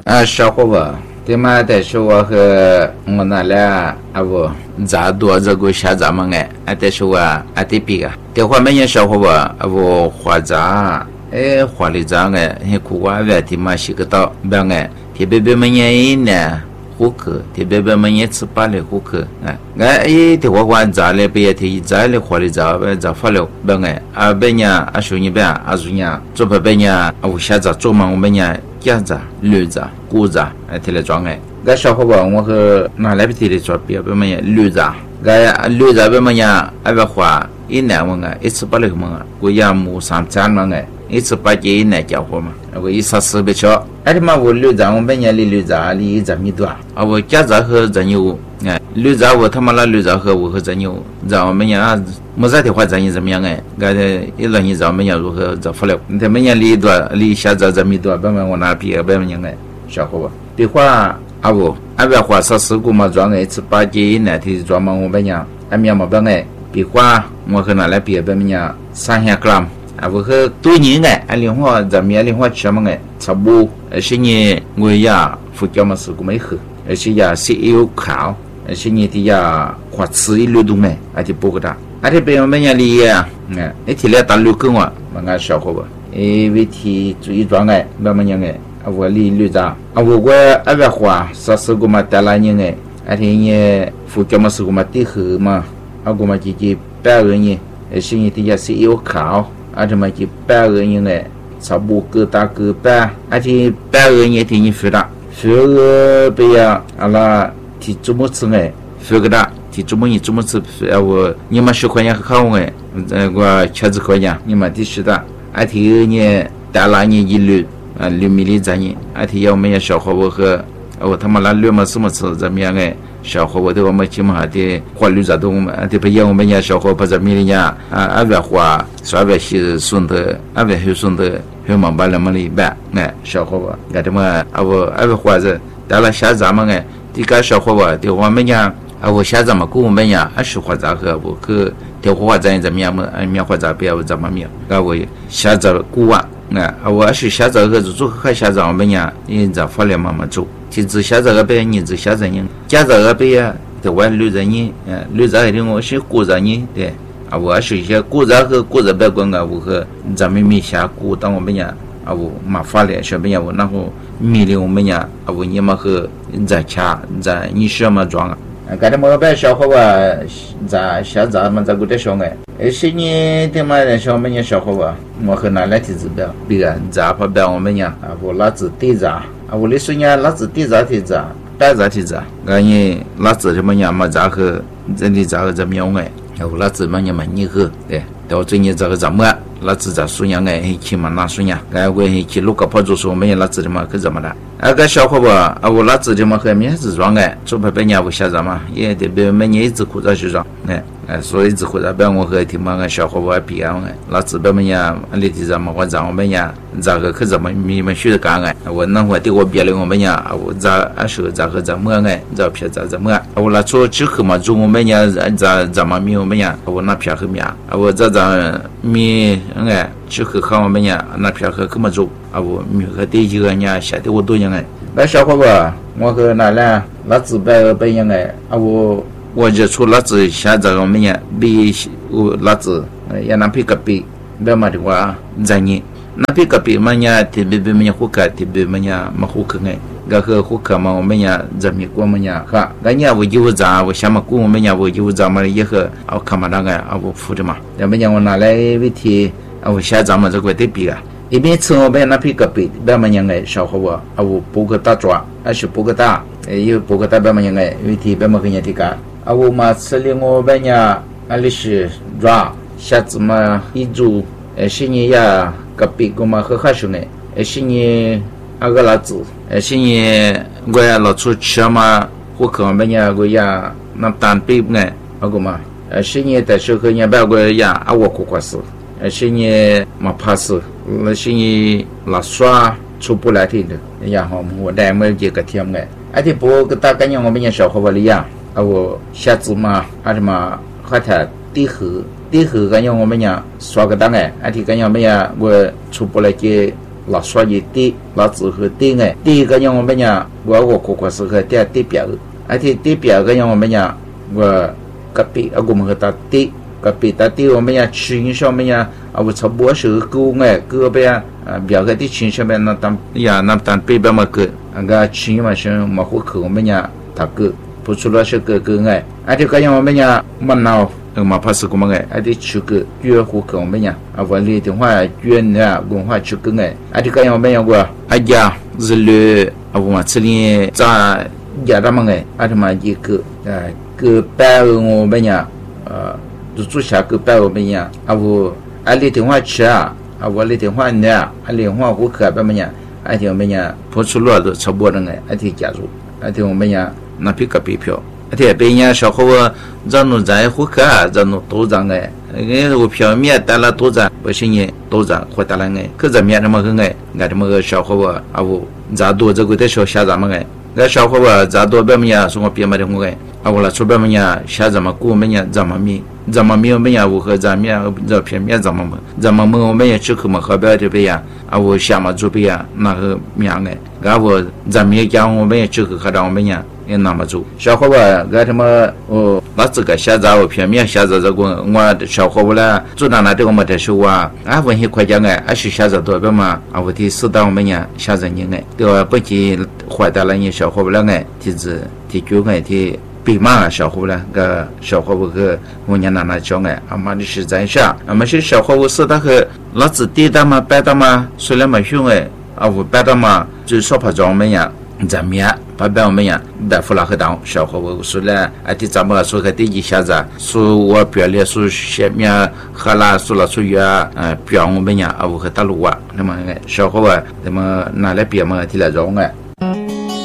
小伙伴，对嘛？但是我和我那俩不咋多这个下咱们但是我得比的话，每年小伙伴不花咋花的咋还苦瓜外的嘛洗个刀别特别每年一年。户口，特别别们也吃饱了户口，的话管咋了？别提咋了，花的咋发了，别说你别说你，做别我下咋做嘛？我们家咋、驴咋、狗咋，提来装小伙伴，我和拿来提的做别驴咋，驴咋别花一年我一次把那个我养母3餐嘛一次把这一年家伙嘛，我一啥事不巧，嘛我驴杂我们的驴杂里100米多我家杂和咱牛驴杂我他妈那驴杂和我和咱牛，咱我们没啥的话咱怎么样一轮你咱们如何咋发了？他们里下咱米多，我拿别小伙伴，的话别花啥事故嘛装一次把这一年的装嘛我们面嘛别花我和拿来别300 gram。我和多年另外咱们另外吃嘛差不多是你我呀福建嘛是个没喝是呀是有烤是你的呀花吃一路都就不个的别我们里提来打六根小伙伴为提注意装慢慢我里绿杂我别花啥事个嘛带来你你福建嘛是个嘛地喝嘛我嘛就白人是你的呀是有烤这么就100个人差不多各大各半100个人的你付的付个不呀那提怎么吃付个的提怎么吃我你们10块钱好我70块钱你们的是的提你带来你一律6米里在你提要我们小伙伴和我他妈那驴嘛什么吃怎么样小伙伴对我们起码的花绿杂动的不要我们小伙伴在米里别花说别是顺的别是顺的很忙把那么里边小伙伴这么别花着带了下咱们这个小伙伴对我们我下咱们跟我们20花杂和我去调花咱怎么样嘛面花杂不要怎么面我下咱古我是下咱和做和下咱我们你咋发了慢慢做其实下这个别你只下这人家这个别的外绿人绿人的我是古人对我是一些古人和古人别管我和咱们没下古当我们我麻烦了小朋友然后米里我们我你们和在家在你什么装刚才我把小伙伴在下咱们在过的上是你的嘛小们小伙伴我和拿来提子表别人咋不表我们我老子对咋我的说老子对咋提咋带咋提咋你老子什么嘛咋和真的咋个怎么样我老子嘛你和对到最近这个怎么老子在说起嘛那说我去录个跑就说我们老子的嘛可怎么的个小伙伴我老子的嘛和面子装做不别人不下咱嘛也得别每年一直苦着去装所以一直苦着别我和听嘛小伙伴比老子别们里地咱们我咱我们咋个可怎么你们学的干我那会对我别了我们我咋说咋和怎么咋偏咋怎么我那做吃喝嘛做我们咋怎么米我们我那偏和面我咋米吃喝好我们那偏和怎么做我米和第几个下的我多那小伙伴我和那俩老子别我就出老子下这个我们比我老子也那皮个比别嘛的话在你那皮个比嘛特别别户口特别嘛嘛户口个户口嘛我们咱们过嘛哈我就咋我想嘛过我们我就咋嘛也和看嘛那个我付的嘛咱们我拿来问题我下咱们这个得比一边吃我们那皮个比别嘛小伙伴我不个大抓是不个大有不个大别嘛问题别嘛个的个我嘛吃了我们里是抓下次嘛一周是你个比个嘛和还是是你个老子是你我老出吃嘛户口我们我那单比个嘛是你的时候别个我苦苦死是你嘛怕死是你老刷出不来的然后我带没这个天的不个大概我们小伙伴里我下次嘛什么和他地和个我们刷个单提个我们我出不来这老说一地老子和地哎，第一个让我们讲我国是和地表，而且地表个让我们讲我隔壁我们和他地隔壁他地我们讲群上面讲我差不多是个哎个边表个地群上面那当北边嘛个个群嘛是嘛户口我们讲他个不出来是个哎，而且个让我们讲蛮闹。嘛怕是个么个，而且出个越户口我们讲我里的话越文化出个哎，而且个我们讲过家是了我们这里在家他们哎，而且嘛一个白我们讲做下个白我们讲我里的话吃我里的话呢里的话户口我们讲而且我们讲不出来的差不多哎，而且家族而且我们讲那批个币票。特别人小伙让侬在户口让侬多张哎，我票面带了多张，不是你多张或带了哎，可是面那么个哎，俺这么个小伙我咋多这个的小下咱们哎，俺小伙咋多别么呀，说我别么的我哎，我了出别么呀，下咱们过么呀，咱们面我们呀，我和咱面这片面咱们我们也吃口么河边这边呀，我下么这边呀那个面哎，俺我咱面讲我们也吃口和咱我们呀。也那么做，小伙伴，俺他妈那这个下载我片面下载这个，我小伙伴呢，做到那这个没得说问些快讲哎，是下载多少嘛？我的适当我们呀下载人哎，对吧？本期坏蛋了，你小伙伴哎，就是就哎的比嘛小伙伴个小伙伴个我娘奶奶讲哎，妈的是在下，么是小伙伴适当和老子低的嘛，白的嘛，虽然没凶哎，我白的嘛，就少怕着我们呀。咱们呀，把我们呀，大夫拉和当小伙伴说了，咱们说个第一下子，说我表列说下面喝了说了说呀，表我们呀，我和大陆那么小伙伴，那么拿来表嘛，提来着我